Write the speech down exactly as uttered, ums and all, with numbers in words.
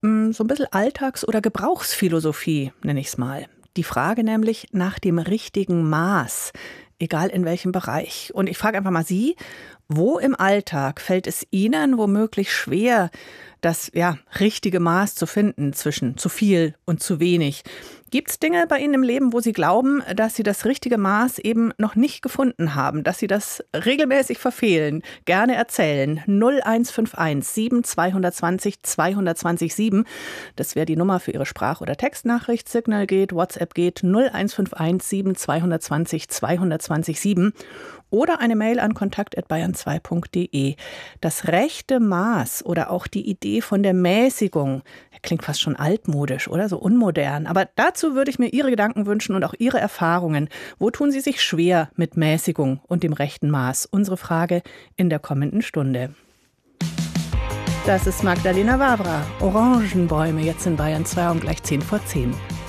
Mm, So ein bisschen Alltags- oder Gebrauchsphilosophie, nenne ich es mal. Die Frage nämlich nach dem richtigen Maß, egal in welchem Bereich. Und ich frage einfach mal Sie, wo im Alltag fällt es Ihnen womöglich schwer, das ja, richtige Maß zu finden zwischen zu viel und zu wenig? Gibt es Dinge bei Ihnen im Leben, wo Sie glauben, dass Sie das richtige Maß eben noch nicht gefunden haben, dass Sie das regelmäßig verfehlen? Gerne erzählen. null eins fünf eins sieben zwei zwei null zwei zwei null sieben. Das wäre die Nummer für Ihre Sprach- oder Textnachricht. Signal geht, WhatsApp geht. null eins fünf eins sieben zwei zwei null zwei zwei null sieben. Oder eine Mail an kontakt at bayern zwei punkt de. Das rechte Maß oder auch die Idee von der Mäßigung, klingt fast schon altmodisch oder so unmodern. Aber dazu würde ich mir Ihre Gedanken wünschen und auch Ihre Erfahrungen. Wo tun Sie sich schwer mit Mäßigung und dem rechten Maß? Unsere Frage in der kommenden Stunde. Das ist Magdalena Wawra. Orangenbäume jetzt in Bayern zwei um gleich zehn vor zehn.